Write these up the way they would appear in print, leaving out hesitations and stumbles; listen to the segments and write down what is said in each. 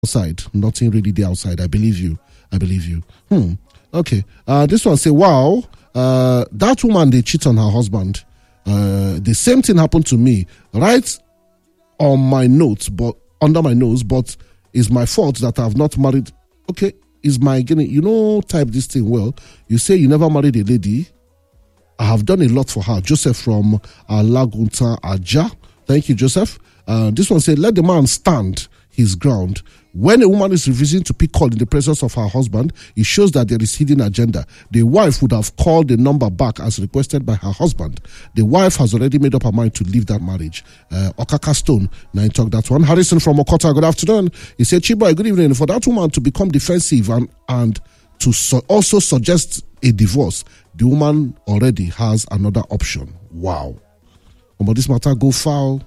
outside. Nothing really there outside. I believe you. Okay. This one say, wow, that woman, they cheat on her husband. The same thing happened to me. Right on my notes, but under my nose, but it's my fault that I've not married. Okay. Is my, type this thing well. You say you never married a lady. I have done a lot for her. Joseph from Lagunta Aja. Thank you, Joseph. This one said, let the man stand his ground. When a woman is refusing to pick call in the presence of her husband, it shows that there is hidden agenda. The wife would have called the number back as requested by her husband. The wife has already made up her mind to leave that marriage. Okaka Stone, 9 talk that one. Harrison from Okota, good afternoon. He said, Chiboy, good evening. For that woman to become defensive and to also suggest a divorce, the woman already has another option. Wow. But this matter go far.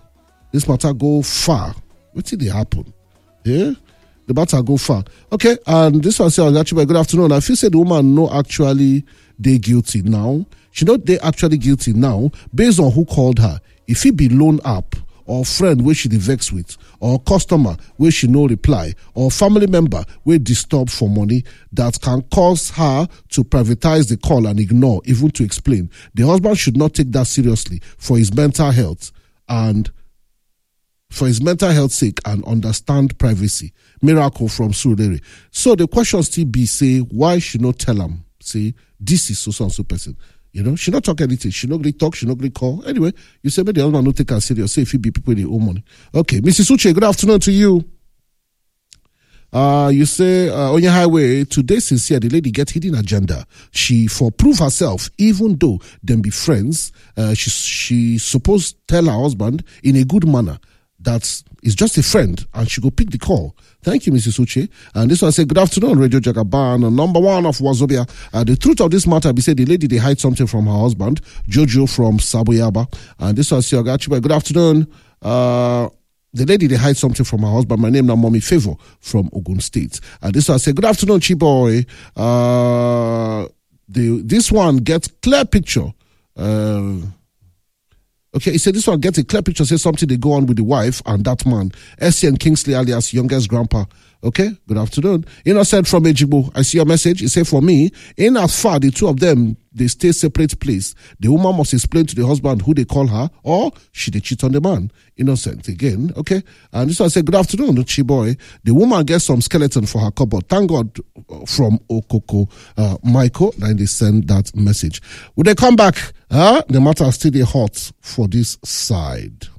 What did it happen? Yeah? The matter go far. Okay, and this one says, actually, good afternoon. I feel say the woman no actually they guilty now. She not they actually guilty now based on who called her. If he be loan app or friend where she dey vex with, or customer where she no reply, or family member where disturb for money, that can cause her to privatize the call and ignore, even to explain. The husband should not take that seriously for his mental health sake and understand privacy. Miracle from Surulere. So the question still be, say, why she not tell him, say, this is so and so person. She not talk anything. She not really talk, she not really call. Anyway, you say, maybe the husband not take her serious. Say, if he be people in their own money. Okay, Mrs. Uche, good afternoon to you. You say, on your highway, today sincere, the lady get hidden agenda. She for prove herself, even though them be friends, she supposed tell her husband in a good manner that is just a friend and she go pick the call. Thank you, Mrs. Uche. And this one say, good afternoon, Radio Jagaban, number one of Wazobia. The truth of this matter, be said the lady, they hide something from her husband, Jojo from Saboyaba. And this one say, good afternoon. The lady, they hide something from her husband. My name now, Mommy Favor from Ogun State. And this one say, good afternoon, Chiboy. This one gets clear picture. Okay, he said this one gets a clear picture, say something they go on with the wife and that man. SCN Kingsley alias youngest grandpa. Okay, good afternoon. Innocent from Ejigbo, I see your message. He said for me, in as far the two of them, they stay separate place, the woman must explain to the husband who they call her or she they cheat on the man. Innocent again, okay. And this one said, good afternoon, Chiboy. The woman gets some skeleton for her cupboard. Thank God from Okoko. Michael, then they send that message. When they come back, the matter still hot for this side.